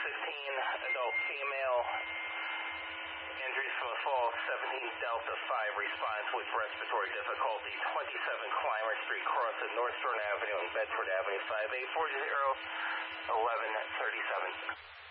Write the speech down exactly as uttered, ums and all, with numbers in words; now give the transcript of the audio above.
fifteen, adult female. Injuries from a fall, seventeen Delta five response with respiratory difficulty. twenty-seven Clymer Street, cross at North Shore Avenue and Bedford Avenue, five eight four zero, eleven thirty-seven.